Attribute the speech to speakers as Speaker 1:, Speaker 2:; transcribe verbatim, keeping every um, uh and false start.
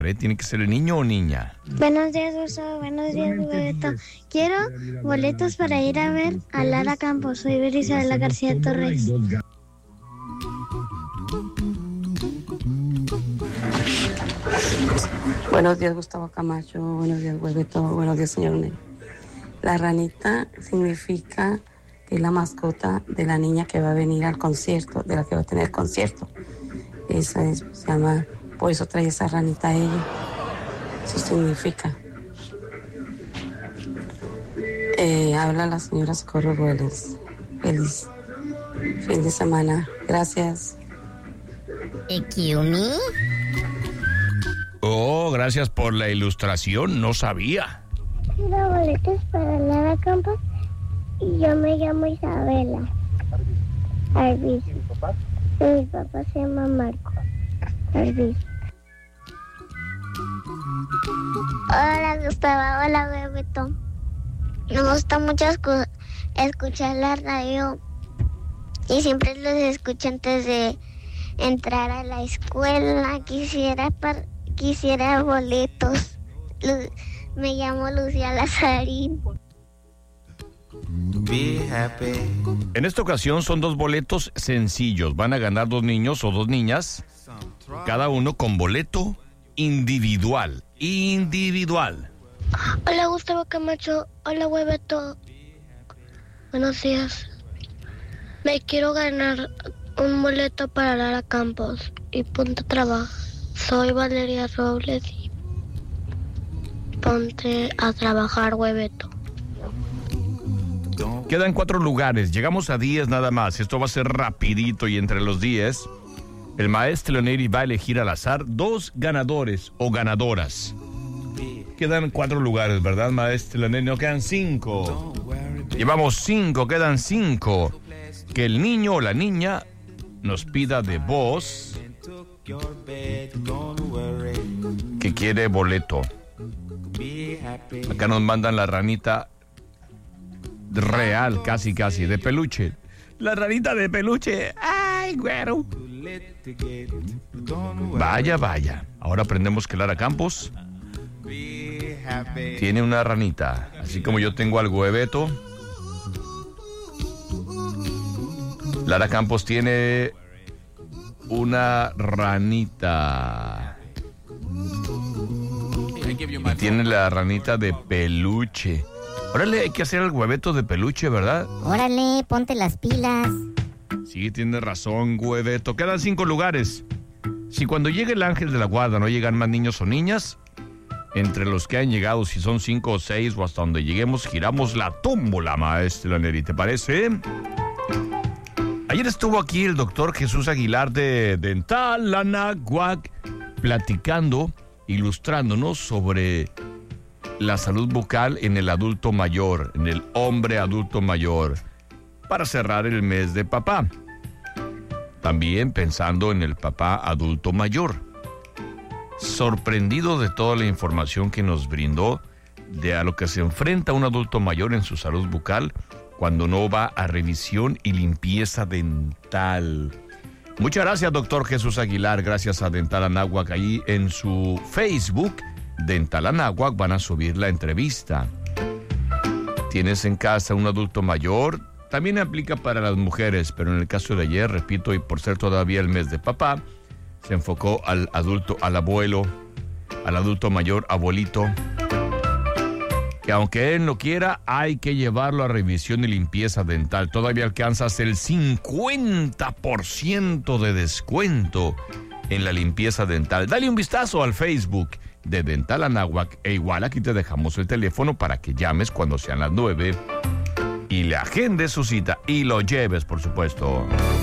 Speaker 1: Tiene que ser el niño o niña.
Speaker 2: Buenos días, Gustavo. Buenos días, Bebeto. Quiero boletos para ir a ver a Lara Campos. Soy Isabela García Torres.
Speaker 3: Buenos días, Gustavo Camacho. Buenos días, Bebeto. Buenos días, señor Ney. La ranita significa que es la mascota de la niña que va a venir al concierto, de la que va a tener el concierto. Esa es, se llama, por eso trae esa ranita a ella. Eso significa. Eh, habla la señora Socorro Ruelas. Feliz fin de semana. Gracias.
Speaker 4: ¿Excuse me?
Speaker 1: Oh, gracias por la ilustración. No sabía.
Speaker 2: Quiero boletos para Lara Campos y yo me llamo Isabela. Arvis. ¿Y mi papá? Mi papá se llama Marco. Arvis. Hola, Gustavo. Hola, Bebeto. Me gusta mucho escu- escuchar la radio y siempre los escucho antes de entrar a la escuela. Quisiera par- quisiera boletos. Lu- me llamo Lucía Lazarín.
Speaker 1: En esta ocasión son dos boletos sencillos. Van a ganar dos niños o dos niñas, cada uno con boleto individual. Individual.
Speaker 2: Hola, Gustavo Camacho. Hola, Bebeto. Buenos días. Me quiero ganar un boleto para Lara Campos y ponte a trabajar. Soy Valeria Robles y ponte a trabajar, Bebeto.
Speaker 1: Quedan cuatro lugares. Llegamos a diez nada más. Esto va a ser rapidito y entre los diez, el maestro Leoneri va a elegir al azar dos ganadores o ganadoras. Quedan cuatro lugares, ¿verdad, maestro Leoneri? No, quedan cinco. Llevamos cinco, quedan cinco. Que el niño o la niña nos pida de voz que quiere boleto. Acá nos mandan la ranita real, casi, casi, de peluche. La ranita de peluche. ¡Ay, güero! Vaya, vaya. Ahora aprendemos que Lara Campos tiene una ranita. Así como yo tengo al Bebeto, Lara Campos tiene una ranita. Y tiene la ranita de peluche. Órale, hay que hacer el Bebeto de peluche, ¿verdad?
Speaker 4: Órale, ponte las pilas.
Speaker 1: Sí, tiene razón, Bebeto. Quedan cinco lugares. Si cuando llegue el ángel de la guarda no llegan más niños o niñas, entre los que han llegado, si son cinco o seis o hasta donde lleguemos, giramos la tómbola, maestro Neri, ¿te parece? Ayer estuvo aquí el doctor Jesús Aguilar de Dental Anáhuac platicando, ilustrándonos sobre la salud bucal en el adulto mayor, en el hombre adulto mayor, para cerrar el mes de papá. También pensando en el papá adulto mayor. Sorprendido de toda la información que nos brindó de a lo que se enfrenta un adulto mayor en su salud bucal cuando no va a revisión y limpieza dental. Muchas gracias, doctor Jesús Aguilar. Gracias a Dental Anáhuac. Ahí en su Facebook, Dental Anáhuac, van a subir la entrevista. ¿Tienes en casa un adulto mayor? También aplica para las mujeres, pero en el caso de ayer, repito, y por ser todavía el mes de papá, se enfocó al adulto, al abuelo, al adulto mayor, abuelito, que aunque él no quiera, hay que llevarlo a revisión y limpieza dental. Todavía alcanzas el cincuenta por ciento de descuento en la limpieza dental. Dale un vistazo al Facebook de Dental Anáhuac e igual aquí te dejamos el teléfono para que llames cuando sean las nueve y le agendes su cita y lo lleves, por supuesto.